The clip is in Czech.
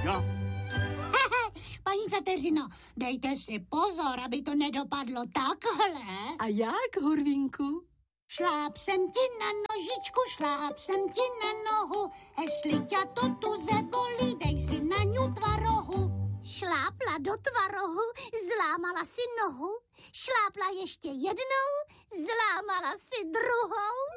co? Paní Kateřino, dejte si pozor, aby to nedopadlo takhle. A jak, Hurvínku? Šláp jsem ti na nožičku, šláp jsem ti na nohu, jestli tě to tu zebolí, dej si na ňu tvarohu. Šlápla do tvarohu, zlámala si nohu, šlápla ještě jednou, zlámala si druhou.